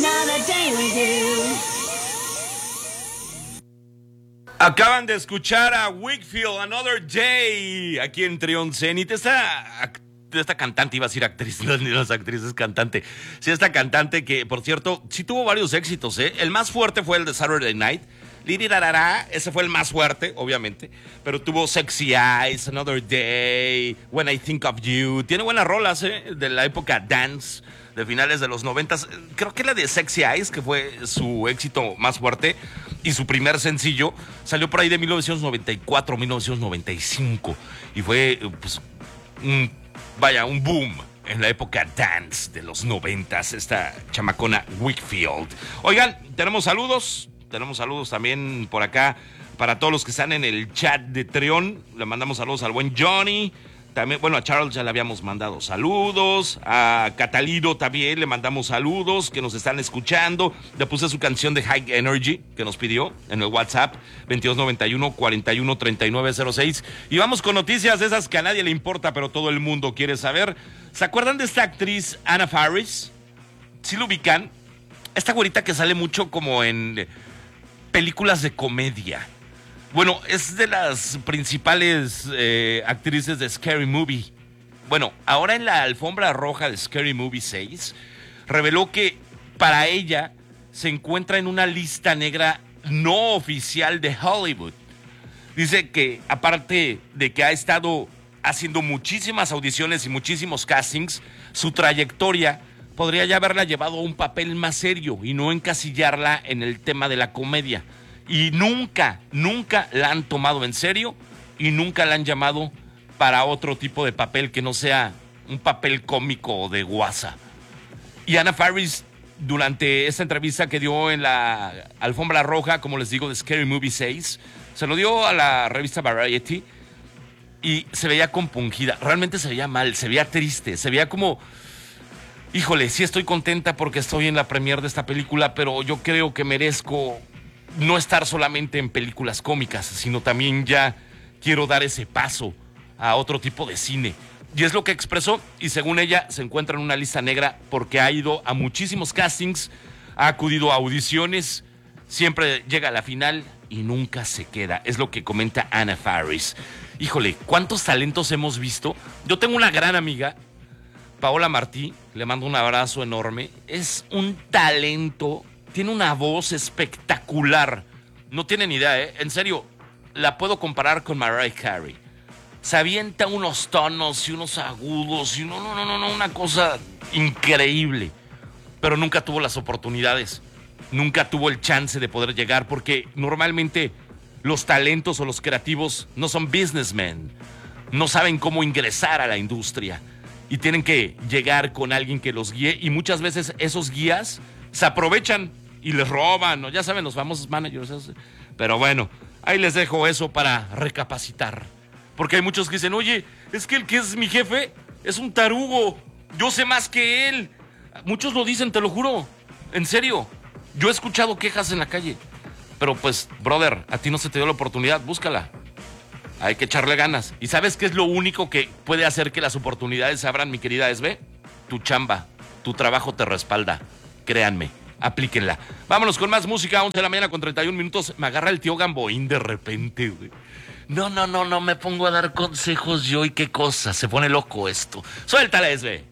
another day with you. Acaban de escuchar a Wakefield, Another Day, aquí en Trión Zenith. Esta cantante, iba a decir actriz, no es actriz, es cantante. Sí, esta cantante que, por cierto, sí tuvo varios éxitos, ¿eh? El más fuerte fue el de Saturday Night. Lirirarara, ese fue el más fuerte, obviamente. Pero tuvo Sexy Eyes, Another Day, When I Think of You. Tiene buenas rolas, de la época dance, de finales de los 90s. Creo que la de Sexy Eyes, que fue su éxito más fuerte, y su primer sencillo, salió por ahí de 1994, 1995. Y fue, pues, un boom en la época dance de los 90s, esta chamacona Wakefield. Oigan, tenemos saludos también por acá para todos los que están en el chat de Trión. Le mandamos saludos al buen Johnny. También, bueno, a Charles ya le habíamos mandado saludos. A Catalino también le mandamos saludos, que nos están escuchando. Le puse su canción de High Energy que nos pidió en el WhatsApp 2291-413906. Y vamos con noticias de esas que a nadie le importa, pero todo el mundo quiere saber. ¿Se acuerdan de esta actriz Anna Faris? ¿Sí lo ubican? Esta güerita que sale mucho como en películas de comedia. Bueno, es de las principales actrices de Scary Movie. Bueno, ahora en la alfombra roja de Scary Movie 6, reveló que para ella se encuentra en una lista negra no oficial de Hollywood. Dice que aparte de que ha estado haciendo muchísimas audiciones y muchísimos castings, su trayectoria podría ya haberla llevado a un papel más serio y no encasillarla en el tema de la comedia. Y nunca la han tomado en serio y nunca la han llamado para otro tipo de papel que no sea un papel cómico o de guasa. Y Anna Faris, durante esta entrevista que dio en la alfombra roja, como les digo, de Scary Movie 6, se lo dio a la revista Variety y se veía compungida. Realmente se veía mal, se veía triste, se veía como... Híjole, sí estoy contenta porque estoy en la premiere de esta película, pero yo creo que merezco no estar solamente en películas cómicas, sino también ya quiero dar ese paso a otro tipo de cine. Y es lo que expresó, y según ella se encuentra en una lista negra porque ha ido a muchísimos castings, ha acudido a audiciones, siempre llega a la final y nunca se queda. Es lo que comenta Anna Faris. Híjole, ¿cuántos talentos hemos visto? Yo tengo una gran amiga, Paola Martí, le mando un abrazo enorme. Es un talento, tiene una voz espectacular. No tienen idea, ¿eh? En serio, la puedo comparar con Mariah Carey. Se avienta unos tonos y unos agudos y una cosa increíble. Pero nunca tuvo las oportunidades. Nunca tuvo el chance de poder llegar porque normalmente los talentos o los creativos no son businessmen. No saben cómo ingresar a la industria. Y tienen que llegar con alguien que los guíe. Y muchas veces esos guías se aprovechan y les roban, ¿no? Ya saben, los famosos managers. Pero bueno, ahí les dejo eso para recapacitar. Porque hay muchos que dicen, oye, es que el que es mi jefe es un tarugo. Yo sé más que él. Muchos lo dicen, te lo juro. En serio. Yo he escuchado quejas en la calle. Pero pues, brother, a ti no se te dio la oportunidad, búscala. Hay que echarle ganas. ¿Y sabes qué es lo único que puede hacer que las oportunidades se abran, mi querida Esbe? Tu chamba, tu trabajo te respalda. Créanme, aplíquenla. Vámonos con más música, 11 de la mañana con 31 minutos. Me agarra el tío Gamboín de repente, güey. No me pongo a dar consejos yo y qué cosa. Se pone loco esto. Suéltala, Esbe.